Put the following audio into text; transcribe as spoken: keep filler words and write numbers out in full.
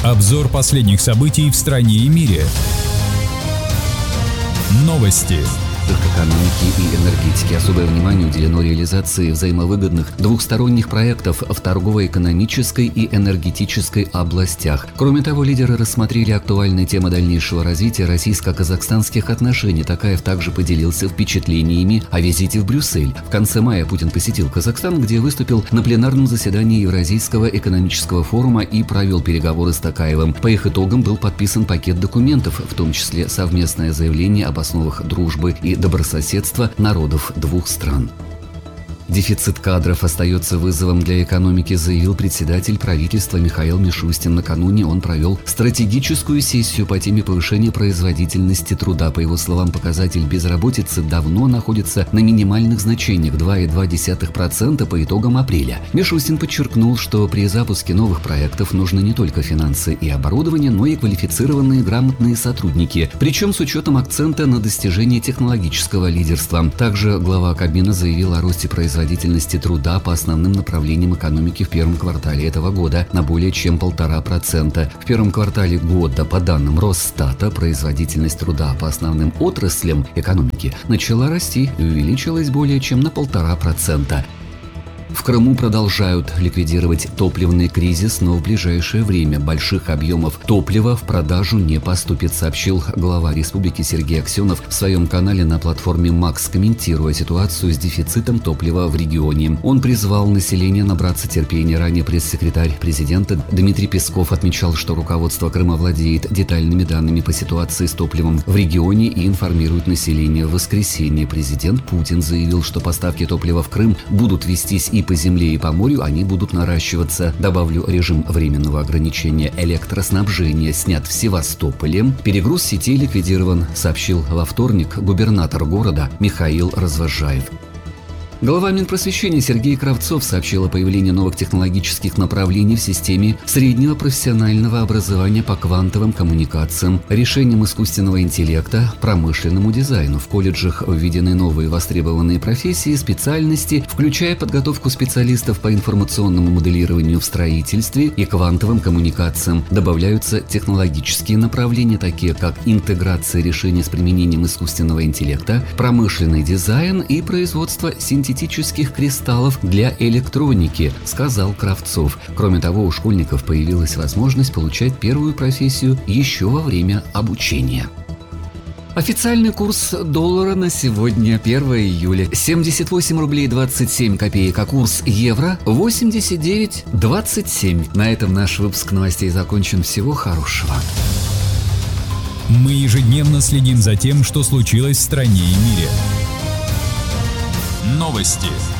Обзор последних событий в стране и мире. Новости. Экономики и энергетики. Особое внимание уделено реализации взаимовыгодных двухсторонних проектов в торгово-экономической и энергетической областях. Кроме того, лидеры рассмотрели актуальные темы дальнейшего развития российско-казахстанских отношений. Такаев также поделился впечатлениями о визите в Брюссель. В конце мая Путин посетил Казахстан, где выступил на пленарном заседании Евразийского экономического форума и провел переговоры с Токаевым. По их итогам был подписан пакет документов, в том числе совместное заявление об основах дружбы и добрососедства народов двух стран. Дефицит кадров остается вызовом для экономики, заявил председатель правительства Михаил Мишустин. Накануне он провел стратегическую сессию по теме повышения производительности труда. По его словам, показатель безработицы давно находится на минимальных значениях – два целых две десятых процента по итогам апреля. Мишустин подчеркнул, что при запуске новых проектов нужны не только финансы и оборудование, но и квалифицированные грамотные сотрудники, причем с учетом акцента на достижение технологического лидерства. Также глава Кабмина заявил о росте производительности производительности труда по основным направлениям экономики в первом квартале этого года на более чем полтора процента. В первом квартале года, по данным Росстата, производительность труда по основным отраслям экономики начала расти и увеличилась более чем на полтора процента. В Крыму продолжают ликвидировать топливный кризис, но в ближайшее время больших объемов топлива в продажу не поступит, сообщил глава республики Сергей Аксенов в своем канале на платформе Макс, комментируя ситуацию с дефицитом топлива в регионе. Он призвал население набраться терпения. Ранее пресс-секретарь президента Дмитрий Песков отмечал, что руководство Крыма владеет детальными данными по ситуации с топливом в регионе и информирует население. В воскресенье президент Путин заявил, что поставки топлива в Крым будут вестись и по земле, и по морю, они будут наращиваться. Добавлю, режим временного ограничения электроснабжения снят в Севастополе. Перегруз сетей ликвидирован, сообщил во вторник губернатор города Михаил Развозжаев. Глава Минпросвещения Сергей Кравцов сообщил о появлении новых технологических направлений в системе среднего профессионального образования по квантовым коммуникациям, решениям искусственного интеллекта, промышленному дизайну. В колледжах введены новые востребованные профессии и специальности, включая подготовку специалистов по информационному моделированию в строительстве и квантовым коммуникациям. Добавляются технологические направления, такие как интеграция решений с применением искусственного интеллекта, промышленный дизайн и производство синтетических синтетических кристаллов для электроники, сказал Кравцов. Кроме того, у школьников появилась возможность получать первую профессию еще во время обучения. Официальный курс доллара на сегодня, первое июля, семьдесят восемь рублей двадцать семь копеек, а курс евро восемьдесят девять двадцать семь. На этом наш выпуск новостей закончен. Всего хорошего. Мы ежедневно следим за тем, что случилось в стране и мире. Новости.